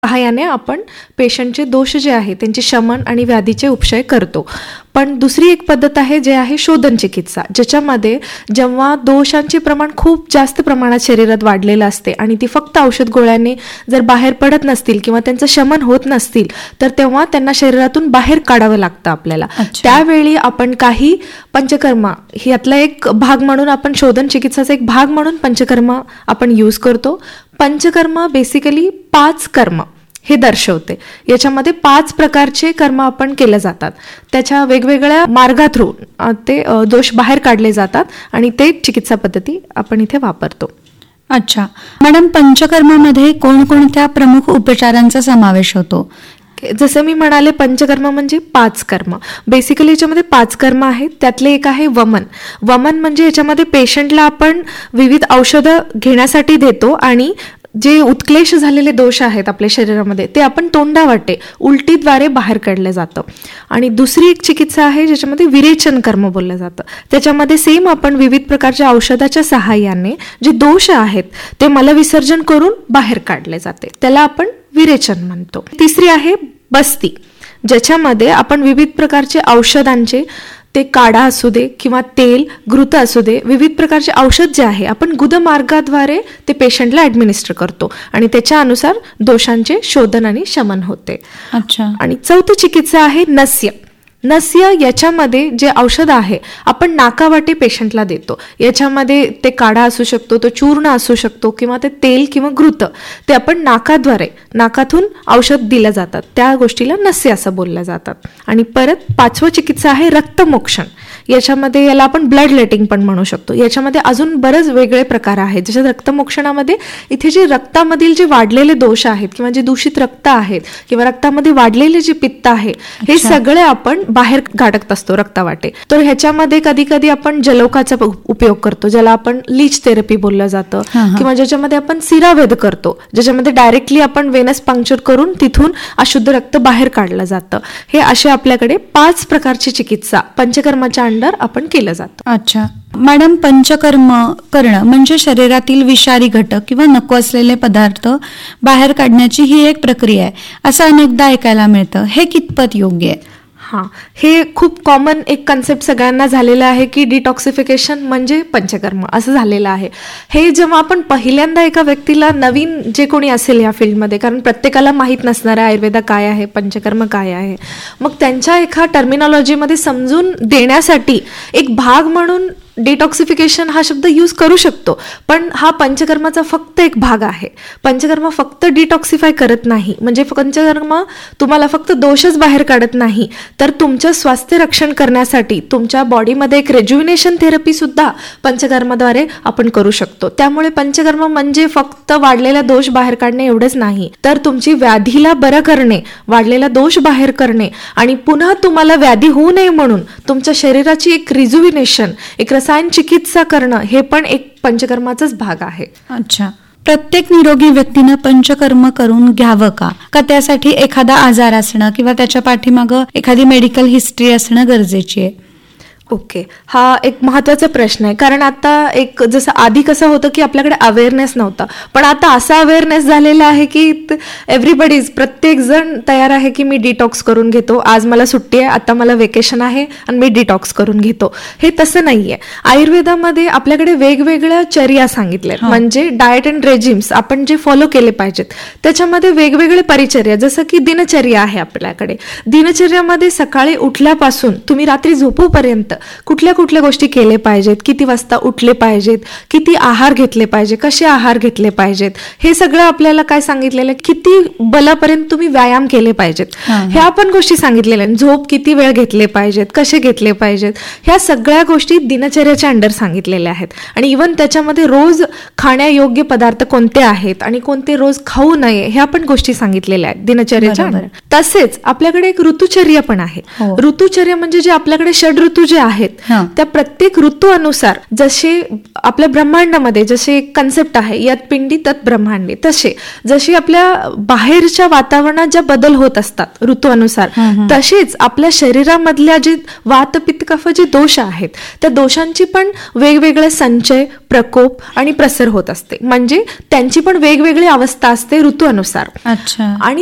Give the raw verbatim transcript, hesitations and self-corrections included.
सहाय्याने आपण पेशंटचे दोष जे आहे त्यांचे शमन आणि व्याधीचे उपशय करतो. पण दुसरी एक पद्धत आहे जे आहे शोधन चिकित्सा, ज्याच्यामध्ये जेव्हा दोषांचे प्रमाण खूप जास्त प्रमाणात शरीरात वाढलेलं असते आणि ती फक्त औषध गोळ्यांनी जर बाहेर पडत नसतील किंवा त्यांचं शमन होत नसतील तर तेव्हा त्यांना शरीरातून बाहेर काढावं लागतं आपल्याला. त्यावेळी आपण काही पंचकर्मा यातला एक भाग म्हणून आपण शोधन चिकित्साचा एक भाग म्हणून पंचकर्मा आपण यूज करतो. पंचकर्म बेसिकली पाच कर्म हे दर्शवते. याच्यामध्ये पाच प्रकारचे कर्म आपण केले जातात. त्याच्या वेगवेगळ्या मार्गा थ्रू ते दोष बाहेर काढले जातात आणि ते चिकित्सा पद्धती आपण इथे वापरतो. अच्छा मॅडम, पंचकर्मामध्ये कोणकोणत्या प्रमुख उपचारांचा समावेश होतो? जसं मी म्हणाले, पंचकर्म म्हणजे पाच कर्म. बेसिकली याच्यामध्ये पाच कर्म आहेत. त्यातले एक आहे वमन. वमन म्हणजे याच्यामध्ये पेशंटला आपण विविध औषधं घेण्यासाठी देतो आणि जे उत्क्लेश झालेले दोष आहेत आपल्या शरीरामध्ये ते आपण तोंडावाटे उलटीद्वारे बाहेर काढलं जातं. आणि दुसरी एक चिकित्सा आहे ज्याच्यामध्ये विरेचन कर्म बोललं जातं. त्याच्यामध्ये सेम आपण विविध प्रकारच्या औषधाच्या सहाय्याने जे दोष आहेत ते मलविसर्जन करून बाहेर काढले जाते, त्याला आपण विरेचन म्हणतो. तिसरी आहे बस्ती, ज्याच्यामध्ये आपण विविध प्रकारचे औषधांचे, ते काढा असू दे किंवा तेल, घृत असू दे, विविध प्रकारचे औषध जे आहे आपण गुदमार्गाद्वारे ते पेशंटला ऍडमिनिस्टर करतो आणि त्याच्यानुसार दोषांचे शोधन आणि शमन होते. अच्छा. आणि चौथी चिकित्सा आहे नस्य. नस्य याच्यामध्ये जे औषध आहे आपण नाकावाटे पेशंटला देतो. याच्यामध्ये ते काढा असू शकतो, तो चूर्ण असू शकतो किंवा ते तेल किंवा घृत, ते आपण नाकाद्वारे नाकातून औषध दिलं जातात, त्या गोष्टीला नस्य असं बोललं जातात. आणि परत पाचवं चिकित्सा आहे रक्तमोक्षण. याच्यामध्ये याला आपण ब्लड लेटिंग पण म्हणू शकतो. याच्यामध्ये अजून बरेच वेगळे प्रकार आहेत. जसं रक्तमोक्षणामध्ये इथे जे रक्तामधील जे वाढलेले दोष आहेत किंवा जे दूषित रक्त आहेत किंवा रक्तामध्ये वाढलेले जे पित्त आहे हे सगळे आपण बाहेर गाठत असतो रक्तावाटे. तर ह्याच्यामध्ये कधी कधी आपण जलौकाचा उपयोग करतो, ज्याला आपण लीच थेरपी बोललं जातं, किंवा ज्याच्यामध्ये आपण सिरावेद करतो, ज्याच्यामध्ये डायरेक्टली आपण वेनस पंक्चर करून तिथून अशुद्ध रक्त बाहेर काढलं जातं. हे असे आपल्याकडे पाच प्रकारची चिकित्सा पंचकर्माच्या अंडर आपण केलं जातं. अच्छा मॅडम, पंचकर्म करणं म्हणजे शरीरातील विषारी घटक किंवा नको असलेले पदार्थ बाहेर काढण्याची ही एक प्रक्रिया आहे असं अनेकदा ऐकायला मिळतं. हे कितपत योग्य आहे? हां, हे खूप कॉमन एक कन्सेप्ट सगळ्यांना झालेला आहे की डिटॉक्सिफिकेशन म्हणजे पंचकर्म असं झालेलं आहे. हे जेव्हा आपण पहिल्यांदा एका व्यक्तीला, नवीन जे कोणी असेल या फील्डमध्ये, कारण प्रत्येकाला माहीत नसणार आहे आयुर्वेद काय आहे, पंचकर्म काय आहे, मग त्यांच्या एका टर्मिनॉलॉजीमध्ये समजून देण्यासाठी एक भाग म्हणून डिटॉक्सिफिकेशन हा शब्द यूज करू शकतो. पण हा पंचकर्माचा फक्त एक भाग आहे. पंचकर्म फक्त डिटॉक्सिफाय करत नाही, म्हणजे पंचकर्म तुम्हाला फक्त दोषच बाहेर काढत नाही, तर तुमचं स्वास्थ्य रक्षण करण्यासाठी तुमच्या बॉडीमध्ये एक रेज्युविनेशन थेरपी सुद्धा पंचकर्माद्वारे आपण करू शकतो. त्यामुळे पंचकर्म म्हणजे फक्त वाढलेला दोष बाहेर काढणे एवढंच नाही, तर तुमची व्याधीला बरं करणे, वाढलेला दोष बाहेर करणे आणि पुन्हा तुम्हाला व्याधी होऊ नये म्हणून तुमच्या शरीराची एक रिज्युविनेशन, एक रसायन चिकित्सा करणं, हे पण एक पंचकर्माचाच भाग आहे. अच्छा, प्रत्येक निरोगी व्यक्तीनं पंचकर्म करून घ्यावं का? का त्यासाठी एखादा आजार असणं किंवा त्याच्या पाठीमागं एखादी मेडिकल हिस्ट्री असणं गरजेची आहे? ओके, हा एक महत्त्वाचा प्रश्न आहे. कारण आता एक जसं आधी कसं होतं की आपल्याकडे अवेअरनेस नव्हता, पण आता असा अवेअरनेस झालेला आहे की एव्हरीबडीज, प्रत्येक जण तयार आहे की मी डिटॉक्स करून घेतो, आज मला सुट्टी आहे, आता मला वेकेशन आहे आणि मी डिटॉक्स करून घेतो. हे तसं नाहीये. आयुर्वेदामध्ये आपल्याकडे वेगवेगळ्या चर्या सांगितल्या, म्हणजे डाएट अँड रेजिम्स आपण जे फॉलो केले पाहिजेत त्याच्यामध्ये वेगवेगळे परिचर्या, जसं की दिनचर्या आहे आपल्याकडे. दिनचर्यामध्ये सकाळी उठल्यापासून तुम्ही रात्री झोपूपर्यंत कुठल्या कुठल्या गोष्टी केले पाहिजेत, किती वाजता उठले पाहिजेत, किती आहार घेतले पाहिजे, कसे आहार घेतले पाहिजेत, हे सगळं आपल्याला काय सांगितलेलं, किती बलापर्यंत तुम्ही व्यायाम केले पाहिजेत, ह्या पण गोष्टी सांगितलेल्या. झोप किती वेळ घेतले पाहिजेत, कसे घेतले पाहिजेत, ह्या सगळ्या गोष्टी दिनचर्याच्या अंडर सांगितलेल्या आहेत. आणि इव्हन त्याच्यामध्ये रोज खाण्यायोग्य पदार्थ कोणते आहेत आणि कोणते रोज खाऊ नये, ह्या पण गोष्टी सांगितलेल्या आहेत दिनचर्याच्या अंडर. तसेच आपल्याकडे एक ऋतुचर्या पण आहे. ऋतुचर्या म्हणजे जे आपल्याकडे षड ऋतू जे आहेत हा. त्या प्रत्येक ऋतूनुसार जसे आपल्या ब्रह्मांडामध्ये जसे कन्सेप्ट आहे यात पिंडी तत् ब्रह्मांडी, तसे जशी आपल्या बाहेरच्या वातावरणात ज्या बदल होत असतात ऋतूनुसार, तसेच आपल्या शरीरामधल्या जे वात पित्त कफ जे दोष आहेत त्या दोषांची पण वेगवेगळे संचय, प्रकोप आणि प्रसर होत असते. म्हणजे त्यांची पण वेगवेगळी अवस्था असते ऋतूनुसार. अच्छा. आणि